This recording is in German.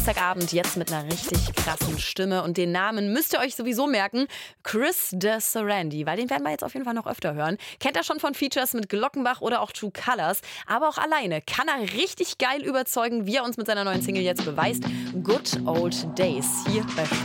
Samstagabend jetzt mit einer richtig krassen Stimme und den Namen müsst ihr euch sowieso merken, Chris de Sarandi, weil den werden wir jetzt auf jeden Fall noch öfter hören. Kennt er schon von Features mit Glockenbach oder auch True Colors, aber auch alleine kann er richtig geil überzeugen, wie er uns mit seiner neuen Single jetzt beweist. Good Old Days hier bei